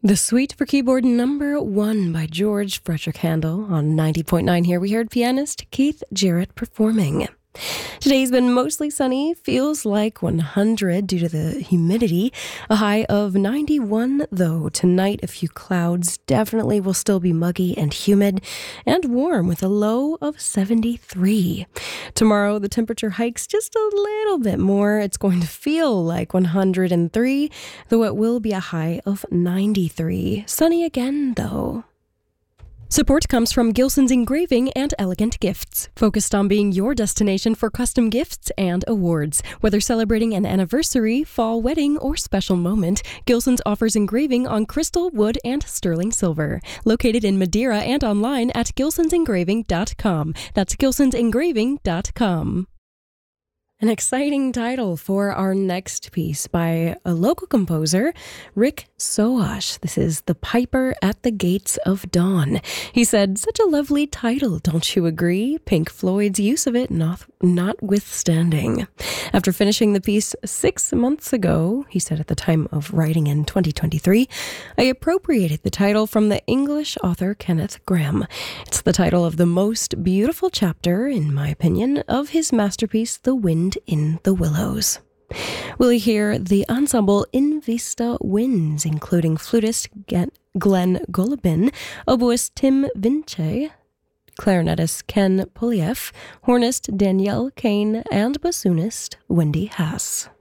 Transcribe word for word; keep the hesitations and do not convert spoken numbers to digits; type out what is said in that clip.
The Suite for Keyboard number one by George Frederick Handel. On ninety point nine here, we heard pianist Keith Jarrett performing. Today's been mostly sunny, feels like one hundred due to the humidity. A high of ninety-one, though. Tonight, a few clouds. Definitely will still be muggy and humid and warm with a low of seventy-three. Tomorrow, the temperature hikes just a little bit more. It's going to feel like one hundred three, though it will be a high of ninety-three. Sunny again, though. Support comes from Gilson's Engraving and Elegant Gifts, focused on being your destination for custom gifts and awards. Whether celebrating an anniversary, fall wedding, or special moment, Gilson's offers engraving on crystal, wood, and sterling silver. Located in Madeira and online at gilsons engraving dot com. That's gilsons engraving dot com. An exciting title for our next piece by a local composer, Rick Soash. This is The Piper at the Gates of Dawn. He said, "Such a lovely title, don't you agree? Pink Floyd's use of it not, notwithstanding." After finishing the piece six months ago, he said at the time of writing in twenty twenty-three, "I appropriated the title from the English author Kenneth Grahame. It's the title of the most beautiful chapter, in my opinion, of his masterpiece, The Wind in the Willows." We'll hear the ensemble In Vista Winds, including flutist Glenn Golubin, oboist Tim Vince, clarinetist Ken Polieff, hornist Danielle Kane, and bassoonist Wendy Haas.